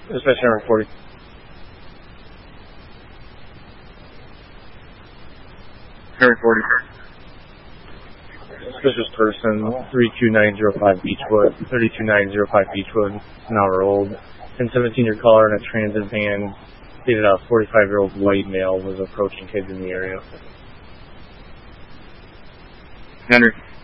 Dispatch Henry 40. Henry 40. Suspicious person, 32905 Beechwood, 32905 Beechwood, an hour old. 1017-year caller in a transit van, stated a 45-year-old white male was approaching kids in the area. Henry.